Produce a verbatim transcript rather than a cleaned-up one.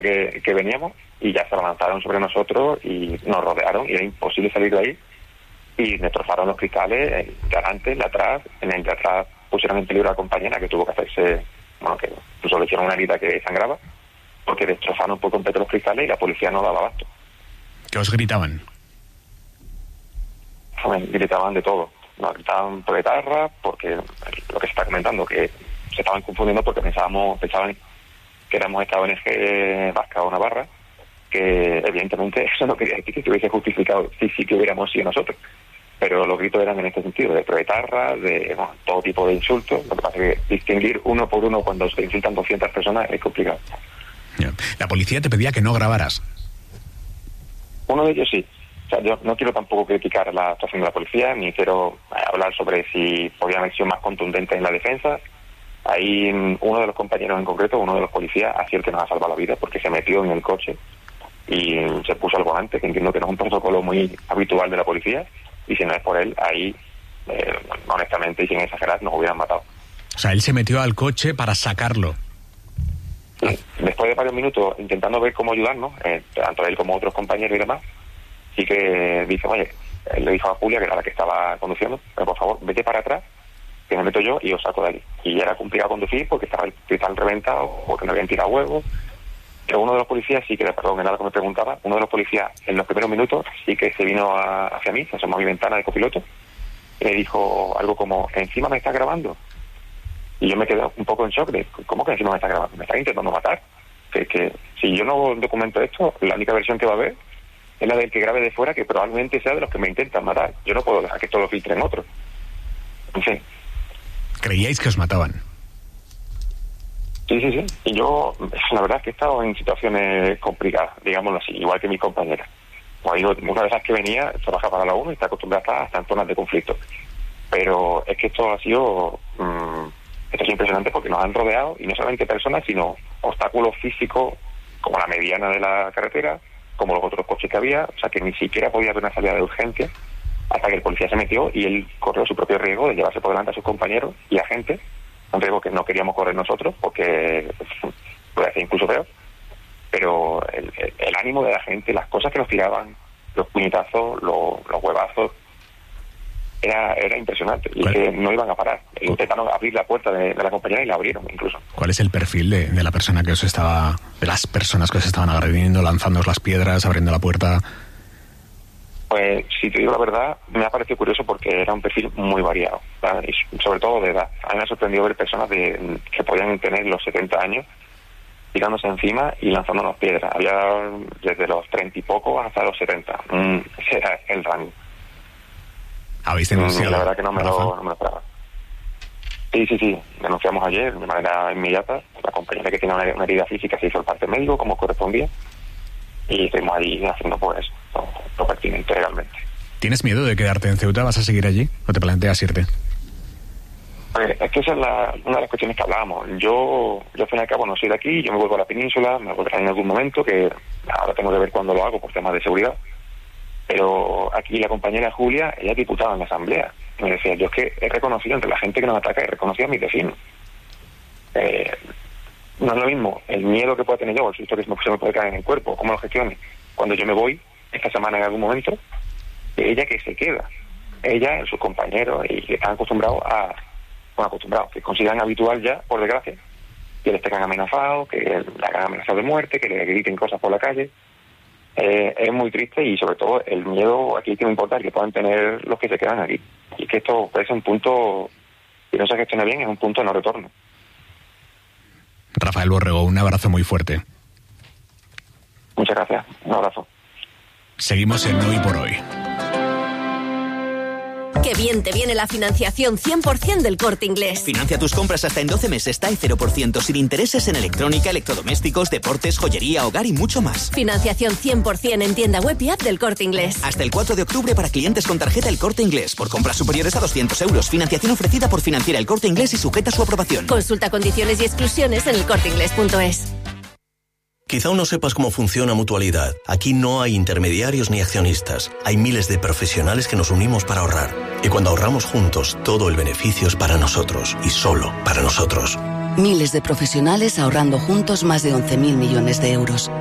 que, que veníamos y ya se abalanzaron sobre nosotros y nos rodearon y era imposible salir de ahí y destrozaron los cristales de adelante, de atrás, en el de atrás pusieron en peligro a la compañera que tuvo que hacerse, bueno, que incluso le hicieron una herida que sangraba porque destrozaron por completo los cristales y la policía no daba abasto. ¿Qué os gritaban? Gritaban de todo, nos gritaban por etarra, porque lo que se está comentando, que se estaban confundiendo porque pensábamos, pensaban que éramos esta O N G vasca o navarra, que evidentemente eso no quería decir que estuviese justificado si sí que hubiéramos sido nosotros, pero los gritos eran en este sentido, de proetarra, de bueno, todo tipo de insultos. Lo que pasa es que distinguir uno por uno cuando se insultan doscientas personas es complicado. La policía te pedía que no grabaras. Uno de ellos sí. O sea, yo no quiero tampoco criticar la actuación de la policía, ni quiero hablar sobre si podían haber sido más contundentes en la defensa. Ahí uno de los compañeros en concreto, uno de los policías, ha sido el que nos ha salvado la vida, porque se metió en el coche y se puso al volante, que entiendo que no es un protocolo muy habitual de la policía, y si no es por él, ahí, eh, honestamente y sin exagerar, nos hubieran matado. O sea, él se metió al coche para sacarlo. Sí. Después de varios minutos intentando ver cómo ayudarnos, eh, tanto él como otros compañeros y demás, sí que dice, oye, él le dijo a Julia, que era la que estaba conduciendo, pero por favor, vete para atrás, que me meto yo y os saco de ahí. Y ya era complicado conducir porque estaba el cristal reventado, porque me habían tirado huevos. Pero uno de los policías sí que, perdón, en algo que me preguntaba, uno de los policías en los primeros minutos sí que se vino a, hacia mí, se asomó a mi ventana de copiloto, y me dijo algo como, ¿encima me está grabando? Y yo me quedé un poco en shock de, ¿cómo que encima me está grabando? ¿Me está intentando matar? Que, que si yo no documento esto, la única versión que va a haber es la del que grabe de fuera, que probablemente sea de los que me intentan matar. Yo no puedo dejar que esto lo filtre en otro. En fin. ¿Creíais que os mataban? Sí, sí, sí. Y yo, la verdad es que he estado en situaciones complicadas, digámoslo así, igual que mis compañeras. Como digo, una de esas que venía, trabaja para la ONU y está acostumbrada a estar hasta en zonas de conflicto. Pero es que esto ha sido... Mmm, esto es impresionante porque nos han rodeado, y no solamente personas, sino obstáculos físicos, como la mediana de la carretera, como los otros coches que había, o sea que ni siquiera podía haber una salida de urgencia, hasta que el policía se metió y él corrió su propio riesgo de llevarse por delante a sus compañeros y a gente, un riesgo que no queríamos correr nosotros, porque puede ser incluso peor, pero el, el, el ánimo de la gente, las cosas que nos tiraban, los puñetazos, los, los huevazos, Era, era impresionante, y que no iban a parar. Intentaron abrir la puerta de, de la compañía y la abrieron incluso. ¿Cuál es el perfil de, de la persona que os estaba, de las personas que os estaban agrediendo, lanzándoos las piedras, abriendo la puerta? Pues, si te digo la verdad, me ha parecido curioso porque era un perfil muy variado, ¿verdad? Y sobre todo de edad. A mí me ha sorprendido ver personas de, que podían tener los setenta años tirándose encima y lanzándonos piedras. Había desde los treinta y pocos hasta los setenta. Mm, ese era el rango. ¿Habéis denunciado? La verdad que no me, lo, no me lo esperaba. Sí, sí, sí. Denunciamos ayer de manera inmediata. La compañera que tiene una, una herida física se hizo el parte médico como correspondía. Y estuvimos ahí haciendo pues lo, lo pertinente legalmente. ¿Tienes miedo de quedarte en Ceuta? ¿Vas a seguir allí? ¿O te planteas irte? Pues, es que esa es la, una de las cuestiones que hablábamos. Yo, yo al fin y al cabo no soy de aquí. Yo me vuelvo a la península, me volveré en algún momento, que ahora tengo que ver cuándo lo hago por temas de seguridad. Pero aquí la compañera Julia, ella es diputada en la asamblea. Me decía, yo es que he reconocido entre la gente que nos ataca, he reconocido a mis vecinos. Eh, no es lo mismo el miedo que pueda tener yo, el susto que se me puede caer en el cuerpo, cómo lo gestione cuando yo me voy esta semana en algún momento, que ella que se queda. Ella, sus compañeros, y que están acostumbrados a... Bueno, acostumbrados, que consideran habitual ya, por desgracia, que les tengan amenazados, que le hagan amenazas de muerte, que le griten cosas por la calle. Eh, es muy triste, y sobre todo el miedo aquí que me importa que puedan tener los que se quedan aquí, y que esto parece un punto, si no se gestiona bien, es un punto de no retorno. Rafael Borrego, un abrazo muy fuerte. Muchas gracias, un abrazo. Seguimos en Hoy por Hoy. Qué bien te viene la financiación cien por ciento del Corte Inglés. Financia tus compras hasta en doce meses, TAE cero por ciento, sin intereses en electrónica, electrodomésticos, deportes, joyería, hogar y mucho más. Financiación cien por ciento en tienda web y app del Corte Inglés. Hasta el cuatro de octubre para clientes con tarjeta El Corte Inglés. Por compras superiores a doscientos euros. Financiación ofrecida por Financiera El Corte Inglés y sujeta a su aprobación. Consulta condiciones y exclusiones en el corte inglés punto es. Quizá aún no sepas cómo funciona Mutualidad. Aquí no hay intermediarios ni accionistas. Hay miles de profesionales que nos unimos para ahorrar. Y cuando ahorramos juntos, todo el beneficio es para nosotros y solo para nosotros. Miles de profesionales ahorrando juntos más de once mil millones de euros.